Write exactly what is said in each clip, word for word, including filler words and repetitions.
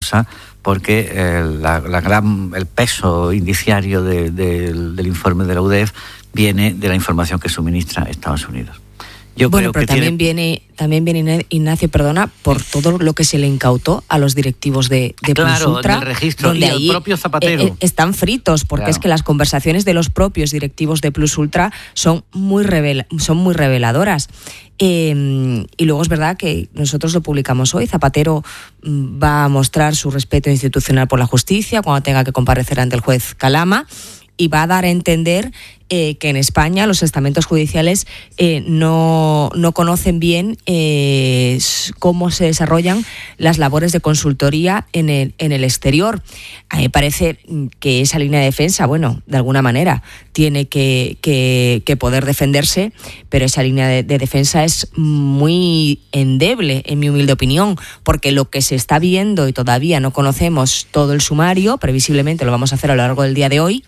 colapsa porque eh, la, la gran, el peso indiciario de, de, del informe de la U D E F viene de la información que suministra Estados Unidos. Yo bueno, creo pero que también tiene... viene también viene Ignacio, perdona, por todo lo que se le incautó a los directivos de, de claro, Plus Ultra, en el registro, donde y ahí el propio Zapatero. Eh, están fritos, porque claro. es que las conversaciones de los propios directivos de Plus Ultra son muy revela, son muy reveladoras. Eh, y luego es verdad que nosotros lo publicamos hoy. Zapatero va a mostrar su respeto institucional por la justicia cuando tenga que comparecer ante el juez Calama, y va a dar a entender eh, que en España los estamentos judiciales eh, no, no conocen bien eh, cómo se desarrollan las labores de consultoría en el, en el exterior. A mí me parece que esa línea de defensa, bueno, de alguna manera tiene que, que, que poder defenderse, pero esa línea de, de defensa es muy endeble, en mi humilde opinión, porque lo que se está viendo, y todavía no conocemos todo el sumario, previsiblemente lo vamos a hacer a lo largo del día de hoy,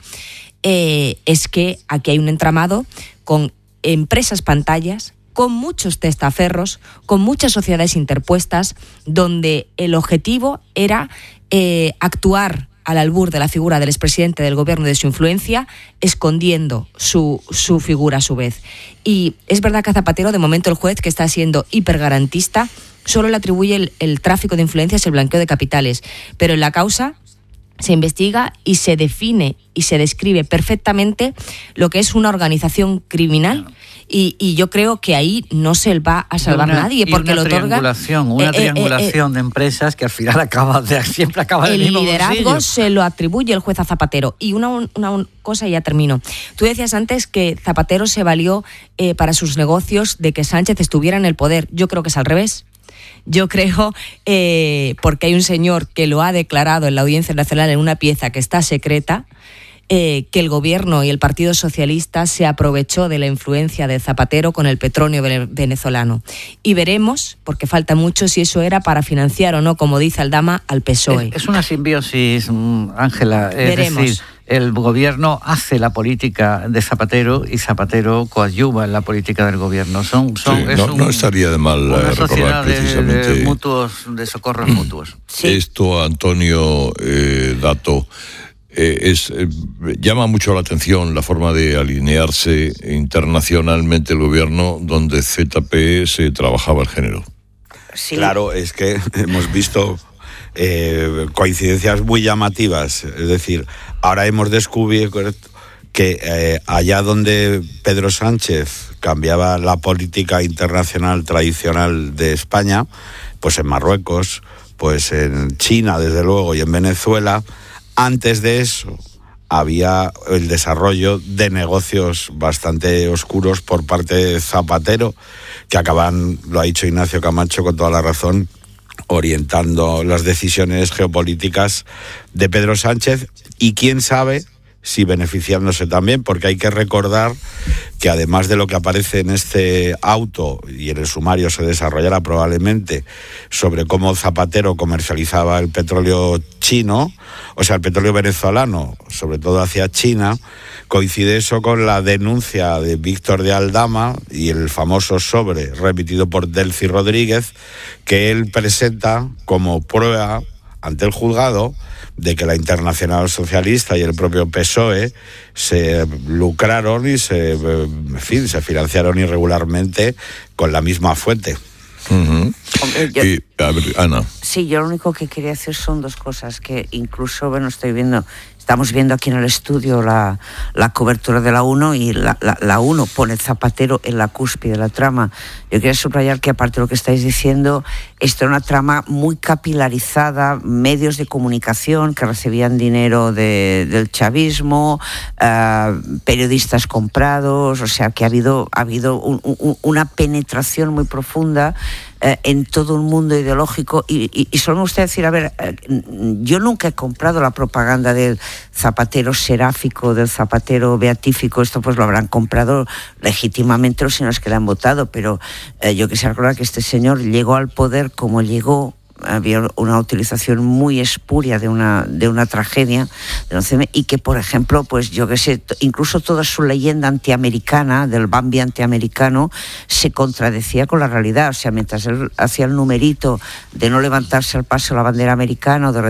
Eh, es que aquí hay un entramado con empresas pantallas, con muchos testaferros, con muchas sociedades interpuestas, donde el objetivo era eh, actuar al albur de la figura del expresidente del gobierno y de su influencia, escondiendo su, su figura a su vez. Y es verdad que a Zapatero, de momento, el juez, que está siendo hipergarantista, solo le atribuye el, el tráfico de influencias y el blanqueo de capitales, pero en la causa se investiga y se define y se describe perfectamente lo que es una organización criminal, y, y yo creo que ahí no se va a salvar una, nadie, porque lo otorga triangulación, una eh, triangulación eh, eh, de empresas que al final acaba de, siempre acaba en el, el mismo liderazgo bolsillo. Se lo atribuye el juez a Zapatero. Y una, una, una cosa, y ya termino. Tú decías antes que Zapatero se valió eh, para sus negocios de que Sánchez estuviera en el poder. Yo creo que es al revés. Yo creo, eh, porque hay un señor que lo ha declarado en la Audiencia Nacional en una pieza que está secreta, eh, que el gobierno y el Partido Socialista se aprovechó de la influencia de Zapatero con el petróleo venezolano. Y veremos, porque falta mucho, si eso era para financiar o no, como dice Aldama, al P S O E. Es, es una simbiosis, Ángela. Es veremos. decir, el gobierno hace la política de Zapatero y Zapatero coadyuva en la política del gobierno. Son, son, sí, es no, un, no estaría de mal una recordar de, precisamente de, mutuos, de socorros mutuos. Sí. Esto, Antonio eh, Dato, eh, es, eh, llama mucho la atención la forma de alinearse internacionalmente el gobierno, donde Z P se trabajaba el género. Sí. Claro, es que hemos visto eh, coincidencias muy llamativas. Es decir, ahora hemos descubierto que eh, allá donde Pedro Sánchez cambiaba la política internacional tradicional de España, pues en Marruecos, pues en China, desde luego, y en Venezuela, antes de eso había el desarrollo de negocios bastante oscuros por parte de Zapatero, que acaban, lo ha dicho Ignacio Camacho con toda la razón, orientando las decisiones geopolíticas de Pedro Sánchez, y quién sabe si beneficiándose también, porque hay que recordar que además de lo que aparece en este auto, y en el sumario se desarrollará probablemente, sobre cómo Zapatero comercializaba el petróleo chino, o sea, el petróleo venezolano, sobre todo hacia China, coincide eso con la denuncia de Víctor de Aldama y el famoso sobre remitido por Delcy Rodríguez, que él presenta como prueba ante el juzgado de que la Internacional Socialista y el propio P S O E se lucraron y se, en fin, se financiaron irregularmente con la misma fuente. Uh-huh. Hombre, yo, y, a ver, Ana. Sí, yo lo único que quería decir son dos cosas que incluso, bueno, estoy viendo, estamos viendo aquí en el estudio la, la cobertura de la uno, y la, la, la uno pone Zapatero en la cúspide de la trama. Yo quería subrayar que, aparte de lo que estáis diciendo, esto era una trama muy capilarizada, medios de comunicación que recibían dinero de, del chavismo, uh, periodistas comprados, o sea que ha habido, ha habido un, un, una penetración muy profunda Eh, en todo un mundo ideológico, y, y, y solo me gustaría decir, a ver, eh, yo nunca he comprado la propaganda del Zapatero seráfico, del Zapatero beatífico. Esto pues lo habrán comprado legítimamente los señores que le han votado, pero eh, yo quisiera recordar que este señor llegó al poder como llegó. Había una utilización muy espuria de una de una tragedia de y que, por ejemplo, pues yo que sé, incluso toda su leyenda antiamericana, del Bambi antiamericano, se contradecía con la realidad. O sea, mientras él hacía el numerito de no levantarse al paso la bandera americana o de